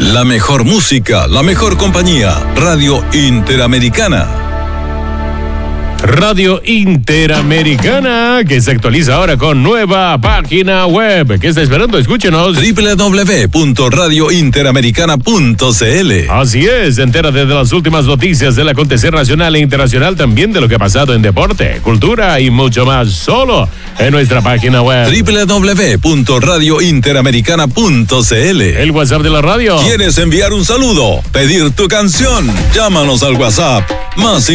La mejor música, la mejor compañía. Radio Interamericana. Radio Interamericana, que se actualiza ahora con nueva página web. ¿Qué está esperando? Escúchenos. www.radiointeramericana.cl. Así es, entérate de las últimas noticias del acontecer nacional e internacional, también de lo que ha pasado en deporte, cultura y mucho más, solo en nuestra página web. www.radiointeramericana.cl. El WhatsApp de la radio. ¿Quieres enviar un saludo? ¿Pedir tu canción? Llámanos al WhatsApp más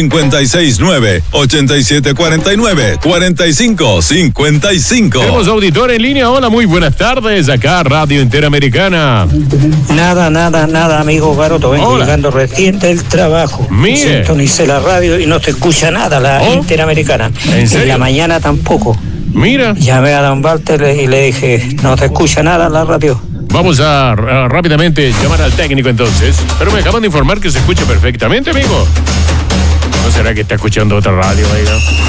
569-8749-4555. Tenemos auditor en línea. Hola, muy buenas tardes. Acá Radio Interamericana. Nada, amigo Garoto. Vengo llegando recién del trabajo. Mire. Sintonicé la radio y no se escucha nada, la Interamericana. ¿En serio? En la mañana tampoco. Mira. Llamé a don Walter y le dije, no se escucha nada la radio. Vamos a rápidamente llamar al técnico entonces. Pero me acaban de informar que se escucha perfectamente, amigo. ¿No será que está escuchando otra radio, oiga?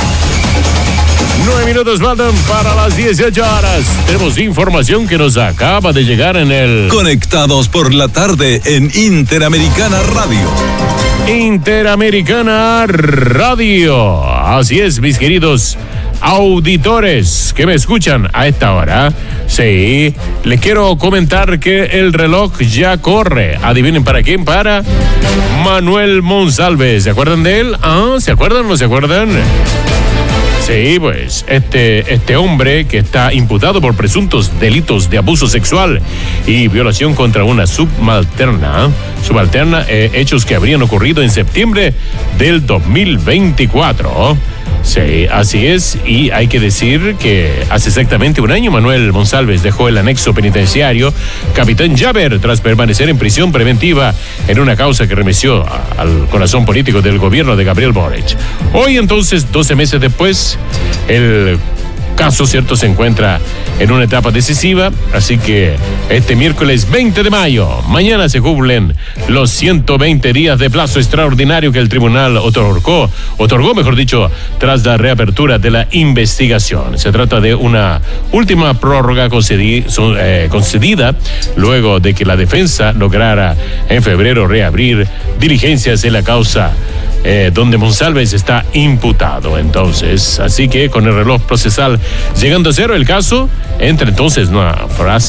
9 minutos faltan para las 18 horas. Tenemos información que nos acaba de llegar en el... Conectados por la tarde en Interamericana Radio. Interamericana Radio. Así es, mis queridos auditores que me escuchan a esta hora. Sí, les quiero comentar que el reloj ya corre. Adivinen para quién, para Manuel Monsalve. ¿Se acuerdan de él? ¿Se acuerdan o no se acuerdan? Sí, pues este hombre que está imputado por presuntos delitos de abuso sexual y violación contra una subalterna, hechos que habrían ocurrido en septiembre del 2024. Sí, así es, y hay que decir que hace exactamente un año Manuel Monsalve dejó el anexo penitenciario Capitán Llaver tras permanecer en prisión preventiva en una causa que remeció al corazón político del gobierno de Gabriel Boric. Hoy entonces, 12 meses después, el caso, cierto, se encuentra en una etapa decisiva, así que este miércoles 20 de mayo, mañana se cumplen los 120 días de plazo extraordinario que el tribunal otorgó, mejor dicho, tras la reapertura de la investigación. Se trata de una última prórroga concedida luego de que la defensa lograra en febrero reabrir diligencias en la causa donde Monsalve está imputado. Entonces, así que con el reloj procesal llegando a cero, el caso entra entonces en una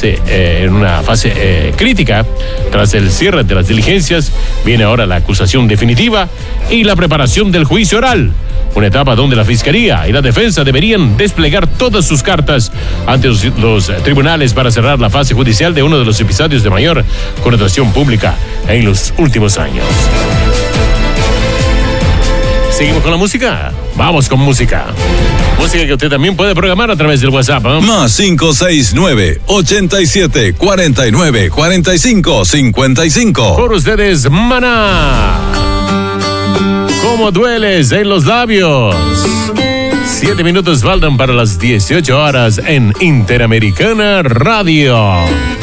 fase crítica. Tras el cierre de las diligencias, viene ahora la acusación definitiva y la preparación del juicio oral. Una etapa donde la Fiscalía y la Defensa deberían desplegar todas sus cartas ante los tribunales para cerrar la fase judicial de uno de los episodios de mayor connotación pública en los últimos años. ¿Seguimos con la música? Vamos con música. Música que usted también puede programar a través del WhatsApp. Más 569-8749-4555. Por ustedes, Maná. ¿Cómo dueles en los labios? 7 minutos faltan para las 18 horas en Interamericana Radio.